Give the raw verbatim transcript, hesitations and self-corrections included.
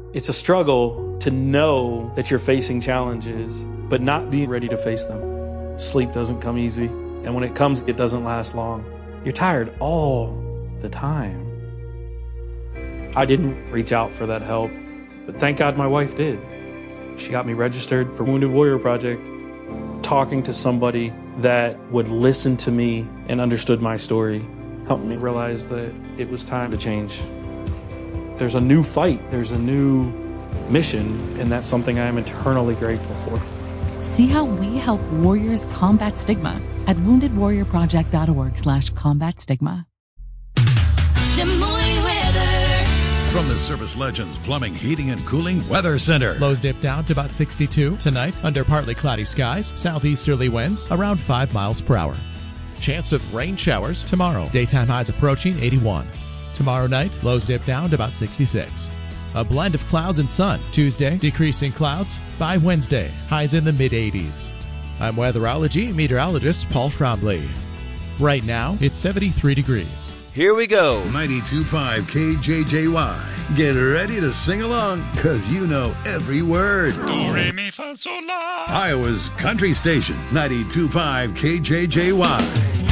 It's a struggle to know that you're facing challenges, but not being ready to face them. Sleep doesn't come easy, and when it comes, it doesn't last long. You're tired all the time. I didn't reach out for that help, but thank God my wife did. She got me registered for Wounded Warrior Project. Talking to somebody that would listen to me and understood my story helped me realize that it was time to change. There's a new fight, there's a new mission, and that's something I am eternally grateful for. See how we help warriors combat stigma at wounded warrior project dot org slash combat stigma. Des Moines weather. From the Service Legends Plumbing, Heating, and Cooling Weather Center. Lows dip down to about sixty-two tonight under partly cloudy skies, southeasterly winds around five miles per hour. Chance of rain showers tomorrow. Daytime highs approaching eighty-one. Tomorrow night, lows dip down to about sixty-six. A blend of clouds and sun. Tuesday, decreasing clouds. By Wednesday, highs in the mid-eighties. I'm weatherology meteorologist Paul Trombley. Right now, it's seventy-three degrees. Here we go. ninety-two point five K J J Y. Get ready to sing along, because you know every word. Do, re, mi, fa, sol, la. Iowa's country station, ninety-two point five K J J Y.